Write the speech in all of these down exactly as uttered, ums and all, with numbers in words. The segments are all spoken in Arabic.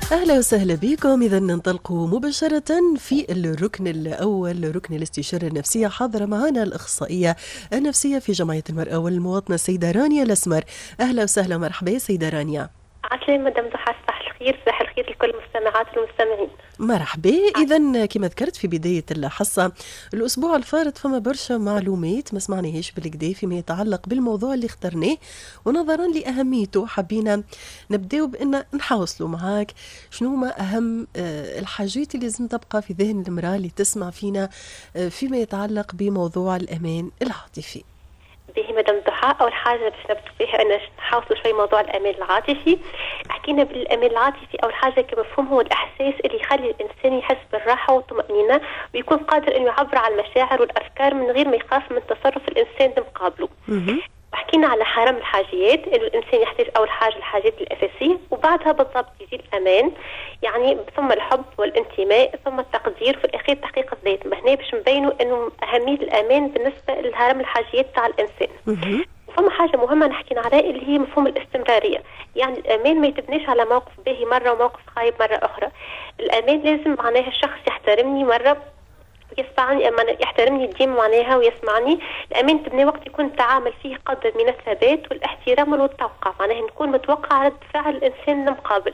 أهلا وسهلا بكم. إذا ننطلق مباشرة في الركن الأول، ركن الاستشارة النفسية. حاضرة معنا الأخصائية النفسية في جمعية المرأة والمواطنة السيدة رانيا الأسمر. أهلا وسهلا، مرحبا سيدة رانيا. عسلامة مدام ضحى، صباح الخير، صباح الخير لكل المستمعات والمستمعين. مرحبا. إذا كما ذكرت في بداية الحصة، الأسبوع الفارط فما برشا معلومات ما سمعناهاش بالكدا فيما يتعلق بالموضوع اللي اخترناه، ونظرا لأهميته حبينا نبداو بأن نحاوصلوا معاك شنو ما أهم الحاجات اللي لازم تبقى في ذهن المرأة اللي تسمع فينا فيما يتعلق بموضوع الأمان العاطفي. باهي مدام ضحى، اول حاجه باش نبدا فيها انا نحاولوا شوي موضوع الامان العاطفي. حكينا بالامان العاطفي، اول حاجه كمفهوم هو الاحساس اللي يخلي الانسان يحس بالراحه والطمانينه ويكون قادر انه يعبر عن المشاعر والافكار من غير ما يخاف من تصرف الانسان المقابله. وحكينا على حرم الحاجيات، انه الانسان يحتاج اول حاجه الحاجات الاساسيه وبعدها بالضبط يجي الامان، يعني ثم الحب والانتماء ثم التقدير في الاخير تحقيق الذات. ما هنا باش نبينوا انه اهميه الامان بالنسبه لهرم الحاجيات تاع الانسان. فما حاجه مهمه نحكينا عليها اللي هي مفهوم الاستمراريه، يعني الامان ما يتبنيش على موقف باهي مره وموقف خايب مره اخرى. الامان لازم معناها الشخص يحترمني مره يسمعني، يحترمني ديما معناها ويسمعني. الأمان تبني وقت يكون التعامل فيه قدر من الثبات والاحترام والتوقع، معناها نكون متوقع على فعل الإنسان المقابل.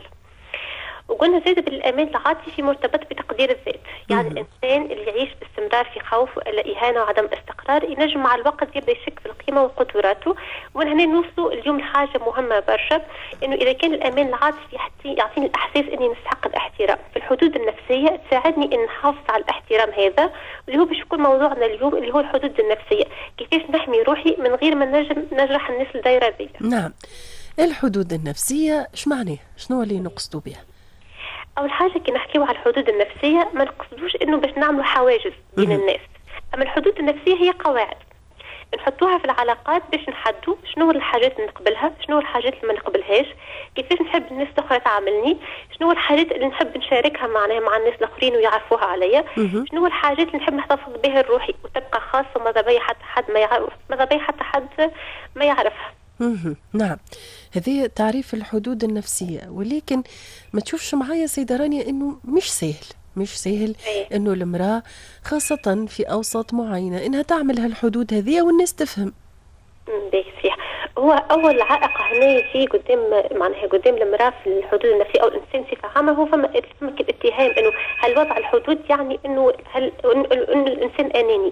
وقلنا زاد بالأمان العاطفي مرتبط بتقدير الذات، يعني الإنسان اللي يعيش باستمرار في خوف ولا إهانة وعدم استقرار ينجم مع الوقت يبدأ يشك في القيمة وقدراته. ومن هنا نوصلوا اليوم لحاجة مهمة برشا، إنه إذا كان الأمان العاطفي يعطيني الإحساس إني نستحق الاحترام في الحدود النفسية، تساعدني إن نحافظ على الاحترام هذا، واللي هو باش يكون موضوعنا اليوم اللي هو الحدود النفسية، كيفاش نحمي روحي من غير ما نجم نجرح الناس الدايرة بي. نعم، الحدود النفسية ايش معناه؟ شنو اللي نقصدوا بها؟ اول حاجه كي نحكيو على الحدود النفسيه ما نقصدوش انه باش نعملوا حواجز بين الناس، اما الحدود النفسيه هي قواعد نحطوها في العلاقات باش نحدوا شنو الحاجات اللي نقبلها، شنو الحاجات اللي ما نقبلهاش، كيفاش نحب الناس الاخرى تعاملني، شنو الحاجات اللي نحب نشاركها معناها مع الناس الاخرين ويعرفوها عليا، شنو الحاجات اللي نحب نحتفظ بها لروحي وتبقى خاصه وماذا بيا حتى حد ما يعرف، ماذا بيا حتى حد ما يعرفها. نعم، هذه تعريف الحدود النفسية. ولكن ما تشوفش معايا سيدة رانيا انه مش سهل مش سهل أيه. انه المرأة خاصة في اوساط معينة انها تعمل هالحدود هذه والناس تفهم. باهي صحيح. هو اول عائق هنا يجي قدام معناها قدام المراه في الحدود النفسيه او الانسان بصفه عامه، هو فما فما الاتهام انه هل وضع الحدود يعني انه هل انه الانسان اناني.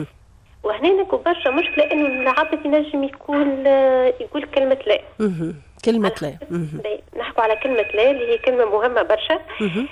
وهنا نكو برشا مشكله انه العبد ينجم يقول يقول كلمه لا. كلمه لا. نحكوا على كلمه لا اللي هي كلمه مهمه برشا.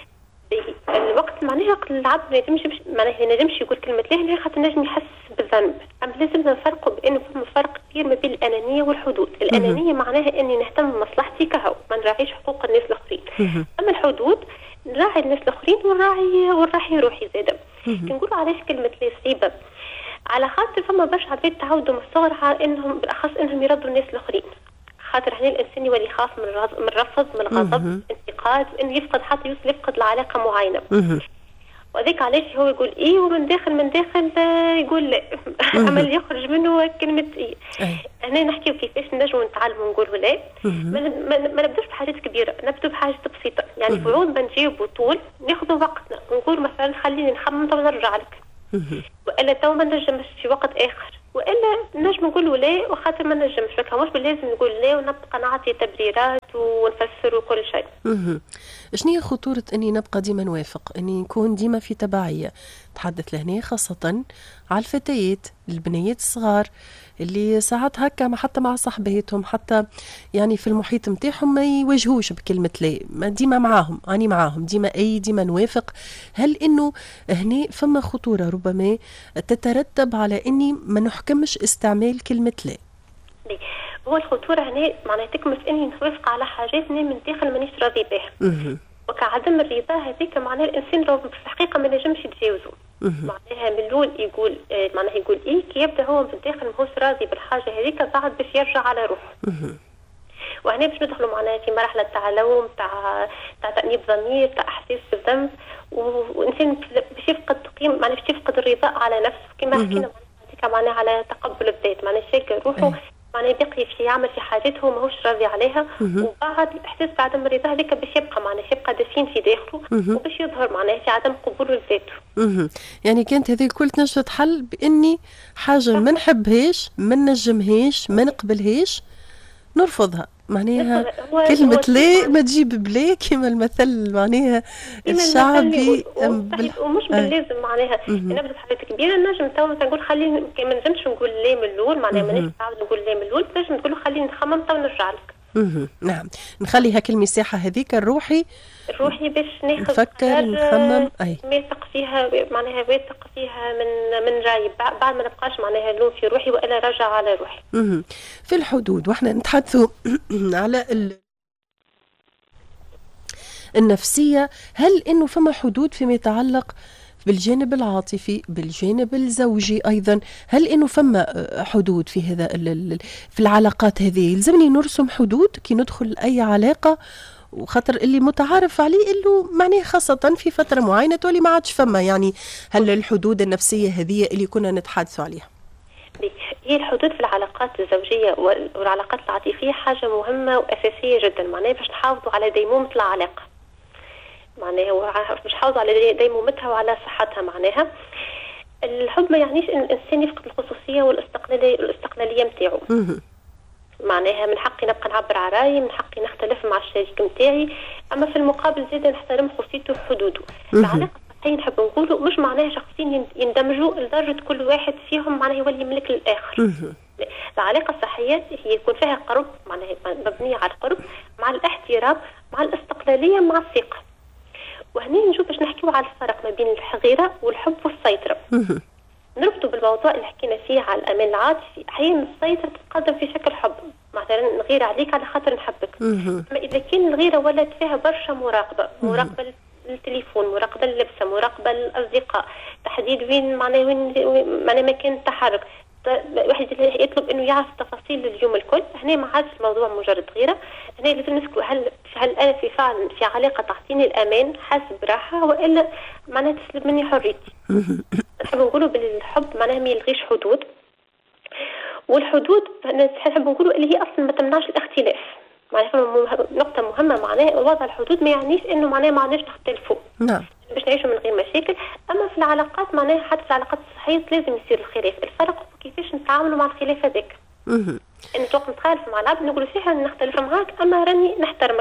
الوقت معناها العبد ما ينجمش معناها ما ينجمش يقول كلمه لا لأن خاطر نجم يحس بالذنب. اما لازم نفرقوا بانه فما فرق كبير ما بين الانانيه والحدود. الانانيه معناها اني نهتم بمصلحتي كهو ما نراعيش حقوق الناس الاخرين. اما الحدود نراعي الناس الاخرين ونراعي ونراعي روحي زاده. نقولوا علاش كلمه لا صعيبه؟ على خاطر فما برشا عباد تعودوا من الصغر على انهم بالاخص انهم يردوا الناس الاخرين، خاطر هنا الانسان يولي يخاف من من الرفض، من الغضب، من الانتقاد، انه يفقد حتى يوصل يفقد العلاقه معينه. وذيك علاش هو يقول ايه ومن داخل من داخل يقول لا. اما اللي يخرج منه كلمه ايه. هنا نحكيو كيفاش نجموا نتعلموا نقولوا لا. ما نبداش بحاجات كبيره، نبدو بحاجات بسيطه، يعني في عوض ما نجاوبوا طول ناخذوا وقتنا نقول مثلا خليني نخمم ونرجع لك. والا تو ما نجمش في وقت اخر، والا نجم نقولوا لا وخاطر ما نجمش، فكا مش لازم نقول لا ونبقى نعطي تبريرات ونفسر وكل شيء. شنو هي خطورة اني نبقى ديما نوافق، اني نكون ديما في تبعية؟ تحدث لهنا خاصة على الفتيات البنيات الصغار اللي ساعات هكا حتى مع صحباتهم حتى يعني في المحيط متاعهم ما يواجهوش بكلمة لا، ما ديما معاهم اني معاهم ديما اي ديما نوافق. هل انه هنا فما خطورة ربما تترتب على اني ما نحكمش استعمال كلمة لا؟ هو الخطورة هنا معناها تكمن في اني نوافق على حاجات من الداخل مانيش راضي بها. وكعدم الرضا هذيك معناها الانسان لو في الحقيقة ما نجمش يتجاوزه. معناها من الاول يقول معناها يقول ايه كي يبدا هو في الداخل ماهوش راضي بالحاجة هذيك بعد باش يرجع على روحه. وهنا باش ندخلوا معناها في مرحلة تاع لوم تاع تاع تأنيب ضمير تاع احساس بالذنب، وانسان باش يفقد قيمة معناها باش يفقد الرضا على نفسه كما حكينا معناها معناها على تقبل الذات، معناها شاكر روحه معناها بقي في يعمل في حاجته وماهوش راضي عليها، وبعد الاحساس بعدم الرضا هذاك باش يبقى معناها يبقى دفين في داخله وباش يظهر معناها في عدم قبوله لذاته. يعني كانت هذه الكل تنجم تحل باني حاجه ما نحبهاش ما نجمهاش ما نقبلهاش نرفضها، معناها كلمة لا ما تجيب بلا كما المثل معناها الشعبي، ومش باللازم معناها نبدا في حاجات كبيرة نجم تو نقول خليني ما نجمش نقول لا من الأول، معناها مانيش نعاود نقول لا من الأول، تنجم نقول خليني نخمم تو نرجع لك. نعم، نخلي هاك المساحة هذيك الروحي الروحي باش ناخذ نفكر نخمم اي واثق فيها، معناها واثق فيها من من رايي، بعد ما نبقاش معناها لوم في روحي والا راجع على روحي. في الحدود واحنا نتحدثوا على ال... النفسية، هل انه فما حدود فيما يتعلق بالجانب العاطفي بالجانب الزوجي أيضا؟ هل إنه فما حدود في هذا في العلاقات هذه؟ يلزمني نرسم حدود كي ندخل أي علاقة، وخاطر اللي متعارف عليه إنه معناه خاصة في فترة معينة تولي ما عادش فما، يعني هل الحدود النفسية هذه اللي كنا نتحدثوا عليها؟ هي الحدود في العلاقات الزوجية والعلاقات العاطفية حاجة مهمة وأساسية جدا، معناه باش نحافظوا على ديمومة العلاقة، معناها باش نحافظوا على ديمومتها وعلى صحتها. معناها الحب ما يعنيش ان الانسان يفقد الخصوصيه والاستقلاليه الاستقلاليه نتاعو، معناها من حقي نبقى نعبر على رايي، من حقي نختلف مع الشريك نتاعي، اما في المقابل زيد نحترم خصوصيته وحدوده. العلاقه الصحيه نحب نقولوا مش معناها شخصين يندمجوا لدرجه كل واحد فيهم معناها يولي ملك للاخر. العلاقه الصحيه هي يكون فيها قرب، معناها مبنيه على القرب مع الاحترام مع الاستقلاليه مع الثقه. وهنا نشوف باش نحكيو على الفرق ما بين الغيره والحب والسيطره. نربطوا بالموضوع اللي حكينا فيه على الامان العاطفي، احيانا السيطره تتقدم في شكل حب، مثلا نغير عليك على خاطر نحبك. اما اذا كان الغيره ولات فيها برشا مراقبه، مراقبه التليفون، مراقبه اللبسه، مراقبه الاصدقاء، تحديد وين معناه وين معناه مكان التحرك، واحد يطلب انه يعرف تفاصيل اليوم الكل. هنا ما عادش الموضوع مجرد غيره، هنا لازم نسكو هل هل انا في فعلا في علاقه تعطيني الامان حاسب براحه والا معناها تسلب مني حريتي. نحب نقولوا بالحب معناها ما يلغيش حدود، والحدود نحب نقولوا اللي هي اصلا ما تمنعش الاختلاف. معناها نقطه مهمه، معناها وضع الحدود ما يعنيش انه معناها ما عندناش نختلفوا، نعم، باش نعيشوا من غير مشاكل. اما في العلاقات معناها حتى في العلاقات الصحيه لازم يصير الخلاف، الفرق هو كيفاش نتعاملوا مع الخلاف هذاك. ان توقف نتخالف مع العبد نقولوا فيها نختلف معاك اما راني نحترمك.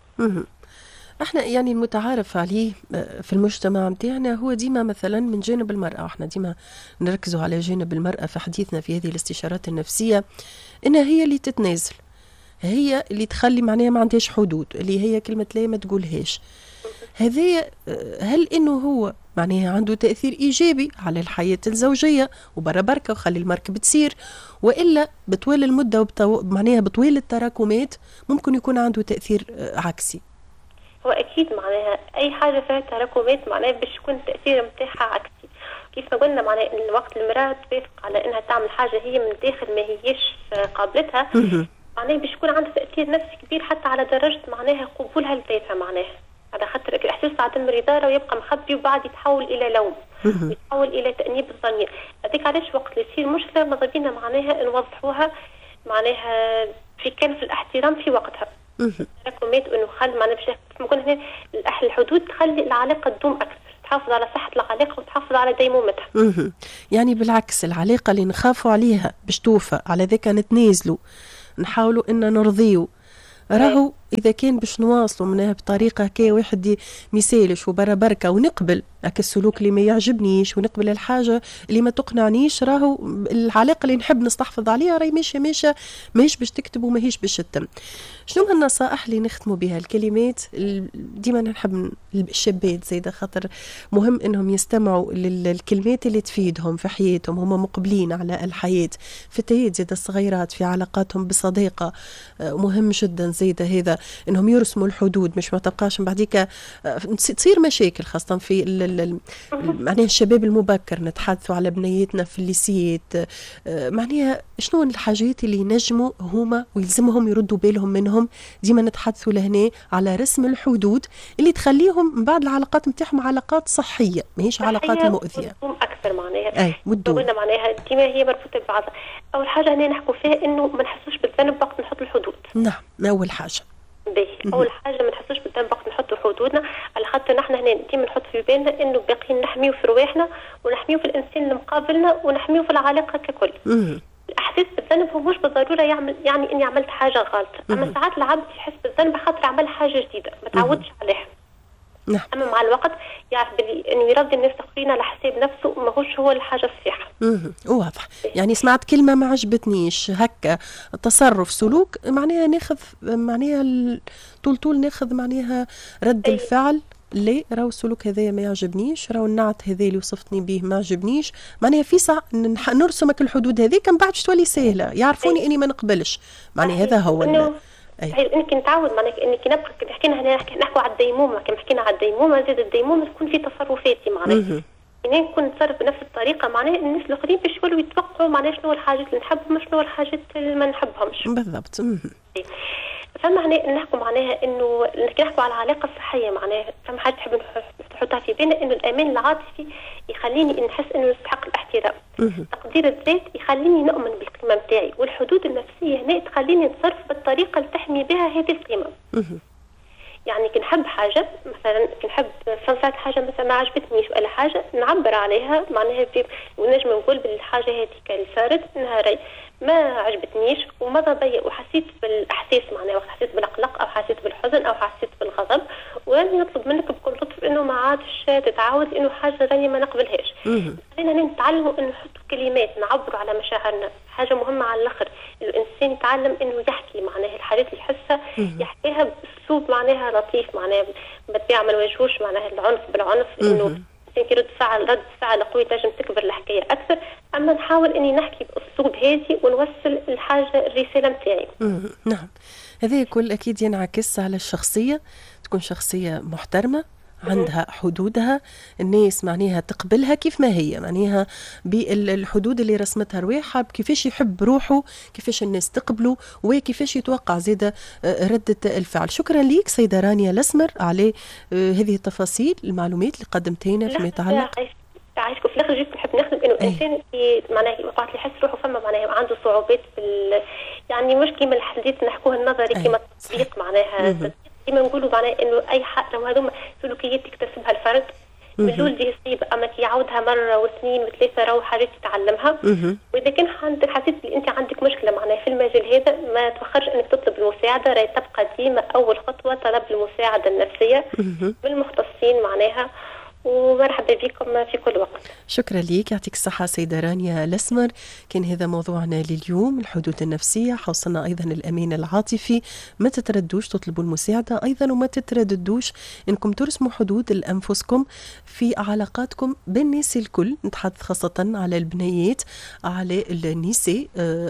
احنا يعني المتعارف عليه في المجتمع متاعنا هو ديما مثلا من جانب المرأة، احنا ديما نركزوا على جانب المرأة في حديثنا في هذه الاستشارات النفسية، انها هي اللي تتنازل، هي اللي تخلي معناها ما عندهاش حدود، اللي هي كلمة لا ما تقولهاش. هذا هل انه هو معناها عنده تأثير إيجابي على الحياة الزوجية وبرا بركة وخلي المركب تسير، وإلا بطوال المدة وبطو... معناها بطوال التراكمات ممكن يكون عنده تأثير عكسي؟ هو أكيد معناها أي حاجة فيها تراكمات معناها باش يكون التأثير متاعها عكسي. كيف ما قلنا معناها إن وقت المرأة توافق على إنها تعمل حاجة هي من داخل ما هيش قابلتها، معناها باش يكون عندها تأثير نفسي كبير حتى على درجة معناها قبولها لذاتها، معناها على خاطر الإحساس بعدم الرضا ويبقى مخبي وبعد يتحول إلى لوم، يتحول إلى تأنيب الضمير. هذيك علاش وقت اللي يصير مشكلة ماذا بينا معناها نوضحوها معناها في كان في الاحترام في وقتها. تراكمات انه خل معناها باش كما قلنا هنا الحدود تخلي العلاقه تدوم اكثر، تحافظ على صحه العلاقه وتحافظ على ديمومتها. يعني بالعكس العلاقه اللي نخافوا عليها باش توفى على ذاك نتنازلوا نحاولوا ان نرضيو، راهو اذا كان باش نواصلوا منها بطريقه هكا واحد ميسالش وبرا بركه ونقبل هكا السلوك اللي ما يعجبنيش ونقبل الحاجه اللي ما تقنعنيش، راهو العلاقه اللي نحب نستحفظ عليها راهي ماشيه ماشيه ماهيش باش تكتب وماهيش باش تتم. شنو النصائح اللي نختموا بها الكلمات؟ ديما نحب الشابات زيدا خاطر مهم انهم يستمعوا للكلمات اللي تفيدهم في حياتهم، هم مقبلين على الحياه. فتيات زيدا الصغيرات في علاقاتهم بصداقه مهم جدا زيدا هذا، انهم يرسموا الحدود، مش ما تبقاش من بعديك تصير مشاكل، خاصة في معناها الشباب المبكر. نتحدثوا على بنياتنا في الليسيات، معناها شنو الحاجات اللي ينجموا هما ويلزمهم يردوا بالهم منهم. ديما نتحدثوا لهنا على رسم الحدود اللي تخليهم من بعد العلاقات نتاعهم علاقات صحية، ماهيش علاقات مؤذية اكثر معناها. اي ودوم قلنا معناها ديما هي مربوطة ببعضها. اول حاجة هنا نحكوا فيها انه ما نحسوش بالذنب وقت نحط الحدود. نعم اول حاجة باهي. اول حاجه ما نحسوش بالذنب وقت نحطوا حدودنا، على خاطر نحن هنا ديما نحط في بالنا انه باقيين نحميو في رواحنا ونحميو في الانسان اللي مقابلنا ونحميو في العلاقه ككل. مم. الاحساس بالذنب هو مش بالضروره يعمل يعني اني عملت حاجه غلط، اما ساعات العبد يحس بالذنب خاطر عمل حاجه جديده ما تعودش عليها. نعم. اما مع الوقت يعرف بلي انه يرضي الناس الاخرين على حساب نفسه ماهوش هو الحاجه الصحيحه. امم واضح. يعني سمعت كلمه ما عجبتنيش هكا، تصرف سلوك معناها ناخذ معناها طول طول ناخذ معناها رد أي. الفعل. ليه راهو السلوك هذايا ما يعجبنيش، راهو النعت هذا اللي وصفتني به ما عجبنيش، معناها في ساعه نرسمك الحدود هذيك من بعد تولي سهله، يعرفوني أي. اني ما نقبلش، معناها هذا هو إنه هي انك نتعود معناها انك نبقى حكينا هنا نحكوا على الديمومه، كما حكينا على الديمومه زاد الديمومه تكون في تصرفاتي معناها يعني نكون نتصرف بنفس الطريقه، معناها الناس الاخرين باش يولوا يتوقعوا معناها شنو الحاجات اللي نحبهم وشنو الحاجات اللي ما نحبهمش بالضبط. فما هنا نحكوا معناها انه نحكوا على علاقه صحيه، معناها فما حاجه تحب نحطها في بالنا انه الامان العاطفي يخليني نحس انه نستحق الاحترام. تقدير الذات يخليني نؤمن بالقيمه نتاعي، والحدود النفسيه هنا تخليني نتصرف بالطريقه اللي تحمي بها هذه القيمه. يعني كنحب حاجه مثلا كنحب فنسات حاجه مثلا ما عجبتنيش ولا حاجه نعبر عليها معناها ونجم نقول بالحاجه هذه اللي صارت نهاري ما عجبتنيش ومضى بيا وحسيت بالاحساس معناها وقت حسيت بالقلق او حسيت بالحزن او حسيت بالغضب، واني نطلب منك بكل لطف انه ما عادش تتعاود انه حاجه راني ما نقبلهاش. خلينا نتعلموا انه نحطوا كلمات نعبروا على مشاعرنا، حاجه مهمه على الاخر الانسان يتعلم انه يحكي معناها الحاجات اللي يحسها يحكيها باسلوب معناها لطيف، معناها بالطبيعه ما نواجهوش معناها العنف بالعنف، انه كي رد فعل رد فعل قوي تنجم تكبر الحكايه اكثر، اما نحاول اني نحكي باسلوب هادي ونوصل الحاجه الرساله نتاعي. نعم هذا الكل اكيد ينعكس على الشخصيه، تكون شخصيه محترمه عندها حدودها، الناس معناها تقبلها كيف ما هي، معناها بالحدود اللي رسمتها رواحها، كيفاش يحب روحه، كيفاش الناس تقبله وكيفاش يتوقع زيادة ردة الفعل. شكرا ليك سيدة رانيا الأسمر على هذه التفاصيل المعلومات اللي قدمتينا فيما يتعلق. عايشكم في الاخر جيت نحب نخدم انه الانسان معناها وقت اللي يحس روحه فما معناها عنده صعوبات في يعني مش كيما الحديث نحكوها النظري كيما التطبيق معناها ديما نقولوا معناها انه اي حق لو هذوما سلوكيات تكتسبها الفرد من الاول دي يصيب اما كي يعاودها مره واثنين وثلاثه راهو حاجات يتعلمها. واذا كان عندك حسيت ان انت عندك مشكله معناها في المجال هذا ما تفكرش انك تطلب المساعده، راهي تبقى ديما اول خطوه طلب المساعده النفسيه من المختصين معناها، ومرحبا بكم في كل وقت. شكرا ليك، يعطيك الصحة سيدة رانيا الأسمر. كان هذا موضوعنا لليوم، الحدود النفسية. حوصلنا أيضا الأمان العاطفي، ما تتردوش تطلبوا المساعدة أيضا، وما تترددوش إنكم ترسموا حدود لأنفسكم في علاقاتكم بالناس الكل. نتحدث خاصة على البنيات على النساء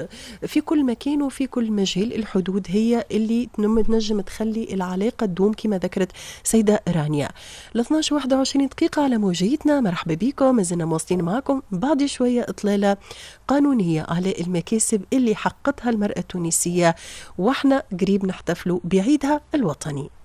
في كل مكان وفي كل مجال. الحدود هي اللي تنجم تخلي العلاقة تدوم كما ذكرت سيدة رانيا. ل اثناش واحد وعشرين دقيقة على موجيتنا، مرحبا بكم. مازلنا مواصلين معكم بعد شوية إطلالة قانونية على المكاسب اللي حققتها المرأة التونسية، واحنا قريب نحتفلوا بعيدها الوطني.